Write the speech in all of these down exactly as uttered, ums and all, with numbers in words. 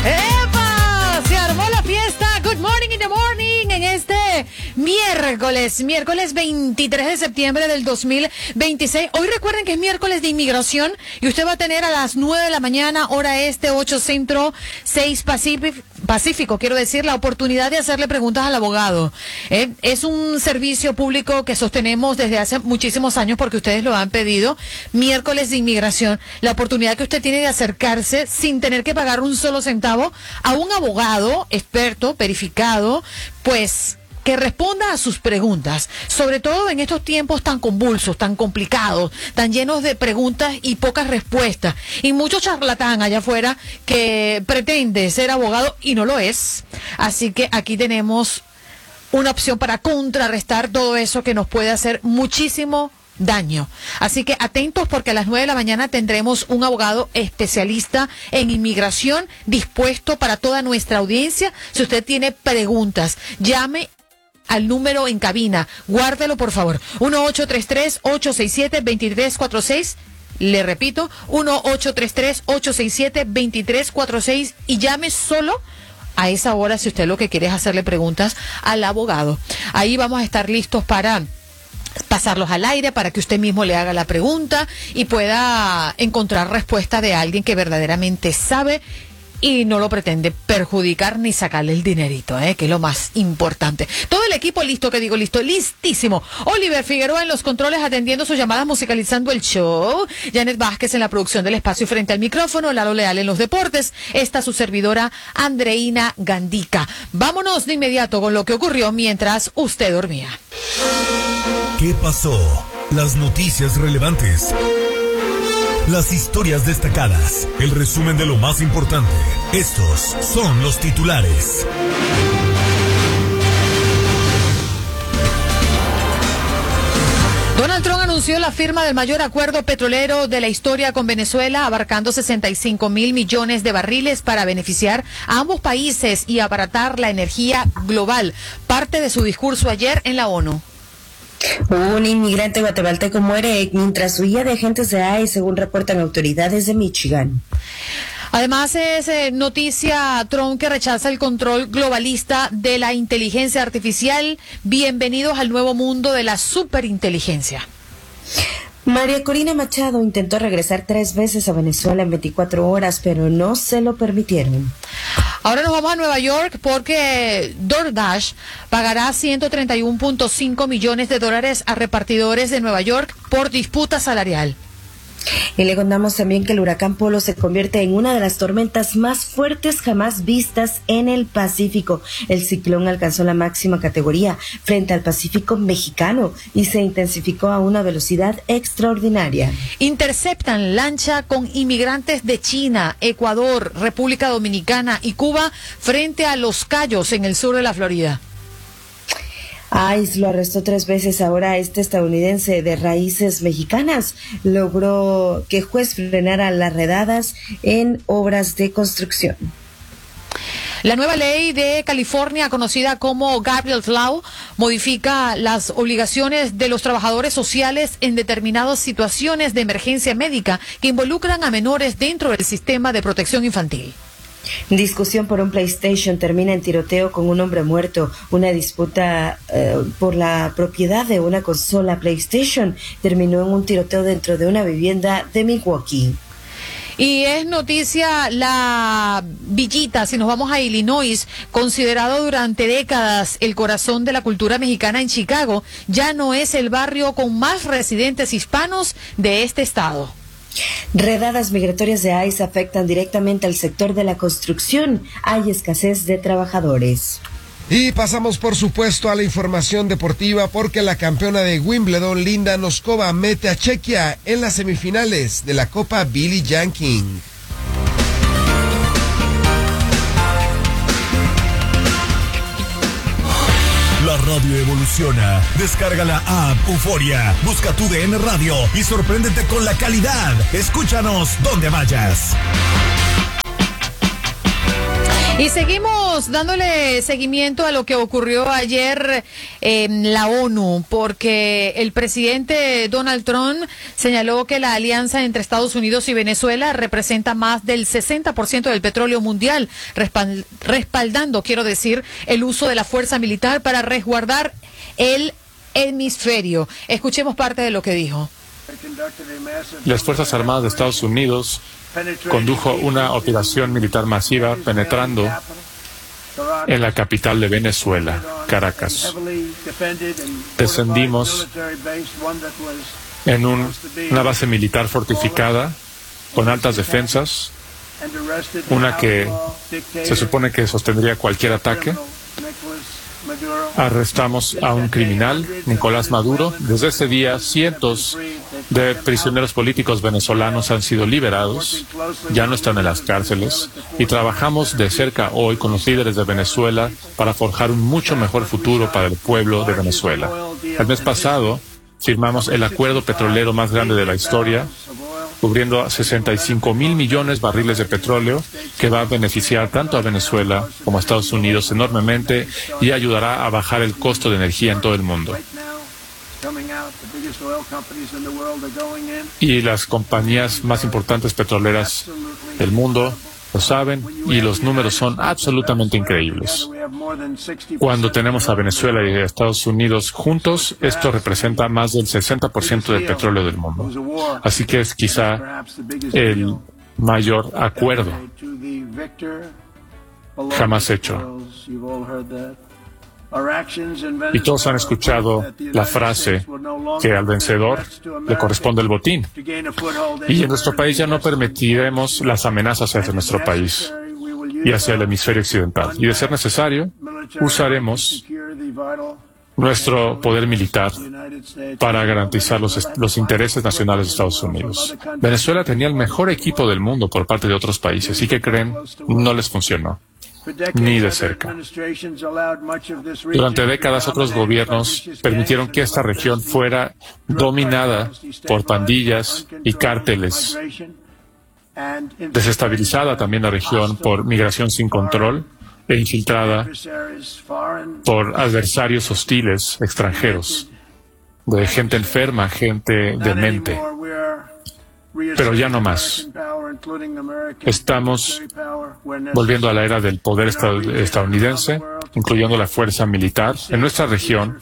¡Epa! Se armó la fiesta. Good morning in the morning en este miércoles, miércoles veintitrés de septiembre del dos mil veintiséis. Hoy recuerden que es miércoles de inmigración y usted va a tener a las nueve de la mañana, hora este, ocho centro, seis pacífico, pacífico quiero decir, la oportunidad de hacerle preguntas al abogado. ¿Eh? Es un servicio público que sostenemos desde hace muchísimos años porque ustedes lo han pedido. Miércoles de inmigración, la oportunidad que usted tiene de acercarse sin tener que pagar un solo centavo a un abogado experto, verificado, pues que responda a sus preguntas, sobre todo en estos tiempos tan convulsos, tan complicados, tan llenos de preguntas y pocas respuestas, y mucho charlatán allá afuera que pretende ser abogado y no lo es. Así que aquí tenemos una opción para contrarrestar todo eso que nos puede hacer muchísimo daño. Así que atentos porque a las nueve de la mañana tendremos un abogado especialista en inmigración dispuesto para toda nuestra audiencia. Si usted tiene preguntas, llame al número en cabina, guárdelo por favor, uno ocho tres tres, ocho seis siete, dos tres cuatro seis, le repito, uno ocho tres tres, ocho seis siete, dos tres cuatro seis, y llame solo a esa hora si usted lo que quiere es hacerle preguntas al abogado. Ahí vamos a estar listos para pasarlos al aire para que usted mismo le haga la pregunta y pueda encontrar respuesta de alguien que verdaderamente sabe y no lo pretende perjudicar ni sacarle el dinerito, ¿eh? Que es lo más importante. Todo el equipo listo, que digo listo, listísimo. Oliver Figueroa en los controles atendiendo sus llamadas, musicalizando el show. Janet Vázquez en la producción del espacio frente al micrófono. Lalo Leal en los deportes. Esta su servidora, Andreina Gandica. Vámonos de inmediato con lo que ocurrió mientras usted dormía. ¿Qué pasó? Las noticias relevantes. Las historias destacadas, el resumen de lo más importante. Estos son los titulares. Donald Trump anunció la firma del mayor acuerdo petrolero de la historia con Venezuela, abarcando sesenta y cinco mil millones de barriles para beneficiar a ambos países y abaratar la energía global. Parte de su discurso ayer en la ONU. Un inmigrante guatemalteco muere mientras huía de agentes de I C E, según reportan autoridades de Michigan. Además es eh, noticia Trump que rechaza el control globalista de la inteligencia artificial. Bienvenidos al nuevo mundo de la superinteligencia. María Corina Machado intentó regresar tres veces a Venezuela en veinticuatro horas, pero no se lo permitieron. Ahora nos vamos a Nueva York porque DoorDash pagará ciento treinta y uno punto cinco millones de dólares a repartidores de Nueva York por disputa salarial. Y le contamos también que el huracán Polo se convierte en una de las tormentas más fuertes jamás vistas en el Pacífico. El ciclón alcanzó la máxima categoría frente al Pacífico mexicano y se intensificó a una velocidad extraordinaria. Interceptan lancha con inmigrantes de China, Ecuador, República Dominicana y Cuba frente a Los Cayos en el sur de la Florida. I C E lo arrestó tres veces. Ahora este estadounidense de raíces mexicanas logró que el juez frenara las redadas en obras de construcción. La nueva ley de California, conocida como Gabriel's Law, modifica las obligaciones de los trabajadores sociales en determinadas situaciones de emergencia médica que involucran a menores dentro del sistema de protección infantil. Discusión por un PlayStation termina en tiroteo con un hombre muerto. Una disputa eh, por la propiedad de una consola PlayStation terminó en un tiroteo dentro de una vivienda de Milwaukee. Y es noticia la Villita, si nos vamos a Illinois, considerado durante décadas el corazón de la cultura mexicana en Chicago, ya no es el barrio con más residentes hispanos de este estado. Redadas migratorias de I C E afectan directamente al sector de la construcción. Hay escasez de trabajadores. Y pasamos por supuesto a la información deportiva porque la campeona de Wimbledon, Linda Noskova, mete a Chequia en las semifinales de la Copa Billie Jean King. La radio evoluciona. Descarga la app Euforia. Busca tu D N Radio y sorpréndete con la calidad. Escúchanos donde vayas. Y seguimos dándole seguimiento a lo que ocurrió ayer en la ONU, porque el presidente Donald Trump señaló que la alianza entre Estados Unidos y Venezuela representa más del sesenta por ciento del petróleo mundial, respaldando, quiero decir, el uso de la fuerza militar para resguardar el hemisferio. Escuchemos parte de lo que dijo. Las Fuerzas Armadas de Estados Unidos condujo una operación militar masiva penetrando en la capital de Venezuela, Caracas. Descendimos en un, una base militar fortificada con altas defensas, una que se supone que sostendría cualquier ataque. Arrestamos a un criminal, Nicolás Maduro. Desde ese día, cientos de prisioneros políticos venezolanos han sido liberados, ya no están en las cárceles, y trabajamos de cerca hoy con los líderes de Venezuela para forjar un mucho mejor futuro para el pueblo de Venezuela. El mes pasado firmamos el acuerdo petrolero más grande de la historia, cubriendo sesenta y cinco mil millones de barriles de petróleo, que va a beneficiar tanto a Venezuela como a Estados Unidos enormemente y ayudará a bajar el costo de energía en todo el mundo. Y las compañías más importantes petroleras del mundo lo saben, y los números son absolutamente increíbles. Cuando tenemos a Venezuela y a Estados Unidos juntos, esto representa más del sesenta por ciento del petróleo del mundo. Así que es quizá el mayor acuerdo jamás hecho. Y todos han escuchado la frase que al vencedor le corresponde el botín. Y en nuestro país ya no permitiremos las amenazas hacia nuestro país y hacia el hemisferio occidental. Y de ser necesario, usaremos nuestro poder militar para garantizar los, los intereses nacionales de Estados Unidos. Venezuela tenía el mejor equipo del mundo por parte de otros países. ¿Y qué creen? No les funcionó. Ni de cerca. Durante décadas otros gobiernos permitieron que esta región fuera dominada por pandillas y cárteles, desestabilizada también la región por migración sin control e infiltrada por adversarios hostiles extranjeros, de gente enferma, gente demente. Pero ya no más. Estamos volviendo a la era del poder estadounidense, incluyendo la fuerza militar, en nuestra región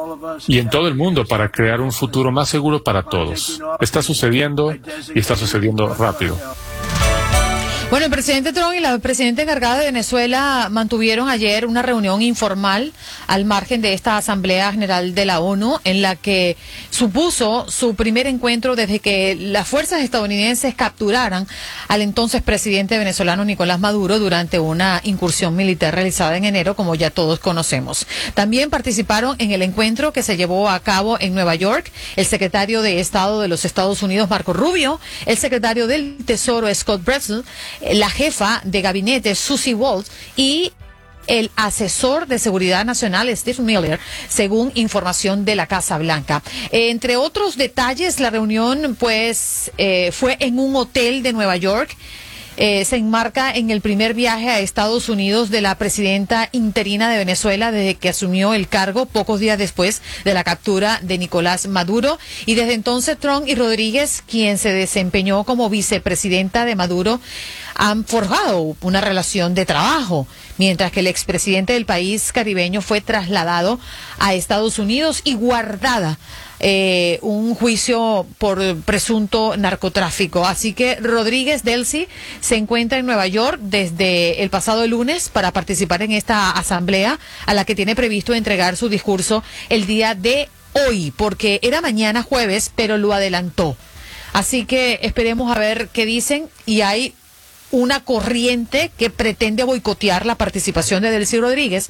y en todo el mundo para crear un futuro más seguro para todos. Está sucediendo y está sucediendo rápido. Bueno, el presidente Trump y la presidenta encargada de Venezuela mantuvieron ayer una reunión informal al margen de esta Asamblea General de la ONU, en la que supuso su primer encuentro desde que las fuerzas estadounidenses capturaran al entonces presidente venezolano Nicolás Maduro durante una incursión militar realizada en enero, como ya todos conocemos. También participaron en el encuentro que se llevó a cabo en Nueva York el secretario de Estado de los Estados Unidos, Marco Rubio, el secretario del Tesoro, Scott Bessent, la jefa de gabinete, Susie Waltz, y el asesor de seguridad nacional, Steve Miller, según información de la Casa Blanca. Eh, entre otros detalles, la reunión pues eh, fue en un hotel de Nueva York. Eh, se enmarca en el primer viaje a Estados Unidos de la presidenta interina de Venezuela desde que asumió el cargo pocos días después de la captura de Nicolás Maduro. Y desde entonces Trump y Rodríguez, quien se desempeñó como vicepresidenta de Maduro, han forjado una relación de trabajo, mientras que el expresidente del país caribeño fue trasladado a Estados Unidos y guardada Eh, un juicio por presunto narcotráfico. Así que Rodríguez Delcy se encuentra en Nueva York desde el pasado lunes para participar en esta asamblea, a la que tiene previsto entregar su discurso el día de hoy, porque era mañana jueves, pero lo adelantó. Así que esperemos a ver qué dicen, y hay una corriente que pretende boicotear la participación de Delcy Rodríguez,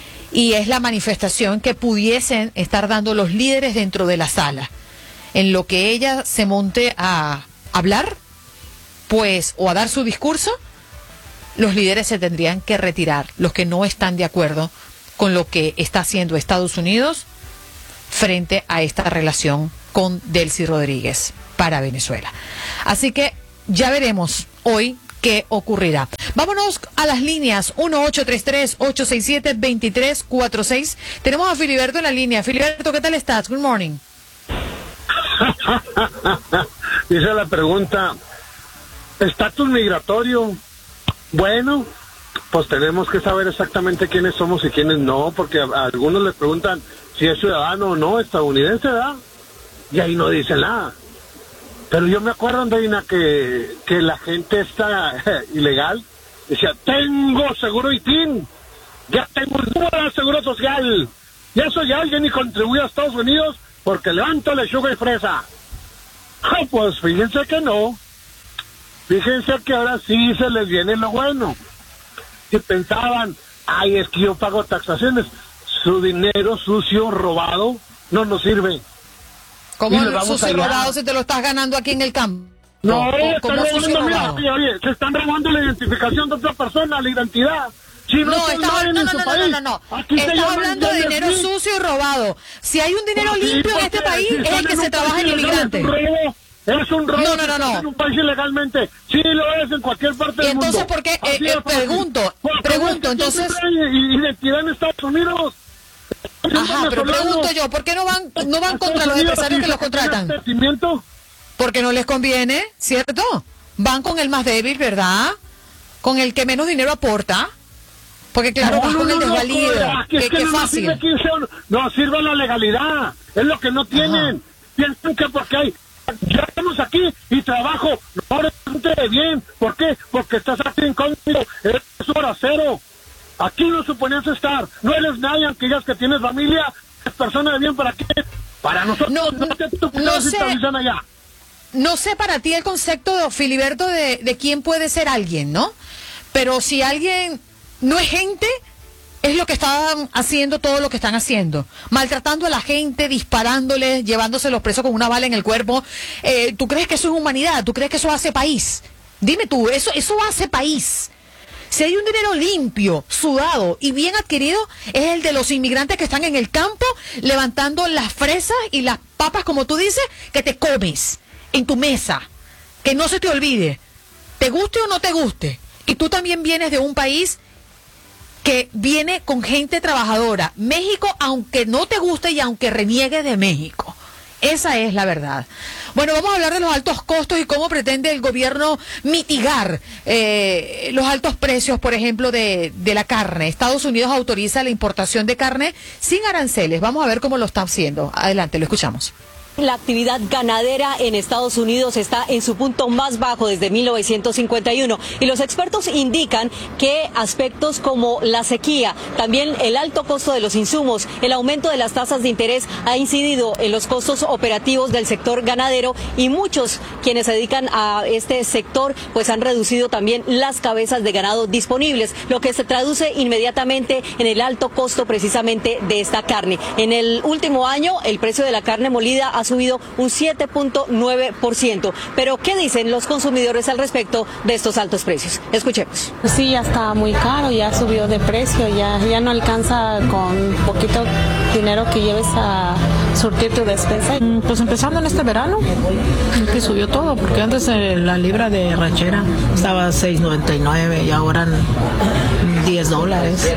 y es la manifestación que pudiesen estar dando los líderes dentro de la sala. En lo que ella se monte a hablar, pues, o a dar su discurso, los líderes se tendrían que retirar, los que no están de acuerdo con lo que está haciendo Estados Unidos frente a esta relación con Delcy Rodríguez para Venezuela. Así que ya veremos hoy qué ocurrirá. Vámonos a las líneas uno ocho tres tres, ocho seis siete, dos tres cuatro seis. Tenemos a Filiberto en la línea. Filiberto, ¿qué tal estás? Good morning. Dice la pregunta, estatus migratorio. Bueno, pues tenemos que saber exactamente quiénes somos y quiénes no, porque a, a algunos les preguntan si es ciudadano o no, estadounidense, ¿verdad? Y ahí no dice nada. Pero yo me acuerdo, Andreina, que, que la gente está eh, ilegal, decía, tengo seguro I T I N, ya tengo el número de seguro social, ya soy alguien y contribuyo a Estados Unidos porque levanto lechuga y fresa. Ah, pues fíjense que no. Fíjense que ahora sí se les viene lo bueno. Si pensaban, ay, es que yo pago taxaciones, su dinero sucio, robado, no nos sirve. ¿Cómo el sucio robado si te lo estás ganando aquí en el campo? No, están robando, mira, oye, oye, se están robando la identificación de otra persona, la identidad. Si no, no, estás, no, no, no, no, no, no, no. Estás hablando de dinero sucio y robado. Si hay un dinero sí, limpio en este país, si es el que se trabaja en inmigrante. Es un robo. No, no, no, no. En un país ilegalmente. Sí, lo es en cualquier parte del mundo. Y entonces, ¿por qué? Eh, eh, pregunto, pregunto, entonces. Identidad en Estados Unidos. Ajá, pero pregunto yo, ¿por qué no van, no van contra los empresarios que los contratan? Porque no les conviene, ¿cierto? Van con el más débil, ¿verdad? Con el que menos dinero aporta. Porque claro, van con el desvalido. Que es fácil. No sirve la legalidad. Es lo que no tienen. Piensan que porque hay... Ya estamos aquí y trabajo. No resulte bien. ¿Por qué? Porque estás aquí incógnito. Eres hora cero. Aquí no suponías estar. No eres nadie, aunque digas que tienes familia. Es persona de bien, ¿para qué? Para nosotros. No, no, no sé. Allá. No sé para ti el concepto, Filiberto, de, de quién puede ser alguien, ¿no? Pero si alguien no es gente, es lo que están haciendo, todo lo que están haciendo. Maltratando a la gente, disparándoles, llevándoselos presos con una bala en el cuerpo. Eh, ¿Tú crees que eso es humanidad? ¿Tú crees que eso hace país? Dime tú, eso, eso hace país. Si hay un dinero limpio, sudado y bien adquirido, es el de los inmigrantes que están en el campo levantando las fresas y las papas, como tú dices, que te comes en tu mesa. Que no se te olvide, te guste o no te guste. Y tú también vienes de un país que viene con gente trabajadora. México, aunque no te guste y aunque reniegue de México. Esa es la verdad. Bueno, vamos a hablar de los altos costos y cómo pretende el gobierno mitigar eh, los altos precios, por ejemplo, de, de la carne. Estados Unidos autoriza la importación de carne sin aranceles. Vamos a ver cómo lo está haciendo. Adelante, lo escuchamos. La actividad ganadera en Estados Unidos está en su punto más bajo desde mil novecientos cincuenta y uno y los expertos indican que aspectos como la sequía, también el alto costo de los insumos, el aumento de las tasas de interés ha incidido en los costos operativos del sector ganadero y muchos quienes se dedican a este sector pues han reducido también las cabezas de ganado disponibles, lo que se traduce inmediatamente en el alto costo precisamente de esta carne. En el último año el precio de la carne molida ha subido un siete punto nueve por ciento. Pero, ¿qué dicen los consumidores al respecto de estos altos precios? Escuchemos. Sí, ya está muy caro, ya subió de precio, ya, ya no alcanza con poquito dinero que lleves a surtir tu despensa. Pues empezando en este verano, que subió todo, porque antes eh, la libra de ranchera estaba a seis noventa y nueve y ahora en diez dólares.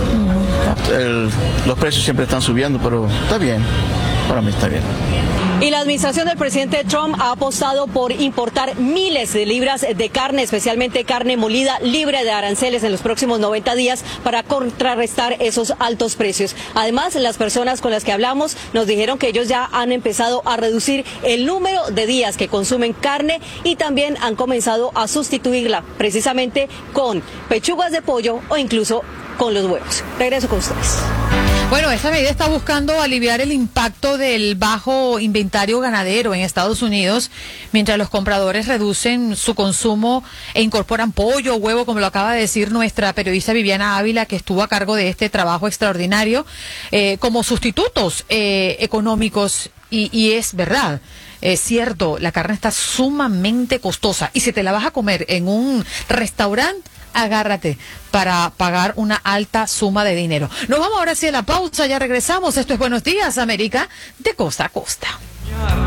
El, los precios siempre están subiendo, pero está bien. Para mí está bien. Y la administración del presidente Trump ha apostado por importar miles de libras de carne, especialmente carne molida, libre de aranceles en los próximos noventa días para contrarrestar esos altos precios. Además, las personas con las que hablamos nos dijeron que ellos ya han empezado a reducir el número de días que consumen carne y también han comenzado a sustituirla precisamente con pechugas de pollo o incluso con los huevos. Regreso con ustedes. Bueno, esta medida está buscando aliviar el impacto del bajo inventario ganadero en Estados Unidos, mientras los compradores reducen su consumo e incorporan pollo o huevo, como lo acaba de decir nuestra periodista Viviana Ávila, que estuvo a cargo de este trabajo extraordinario, eh, como sustitutos eh, económicos. Y, y es verdad. Es cierto, la carne está sumamente costosa y si te la vas a comer en un restaurante, agárrate para pagar una alta suma de dinero. Nos vamos ahora sí a la pausa, ya regresamos. Esto es Buenos Días, América, de costa a costa.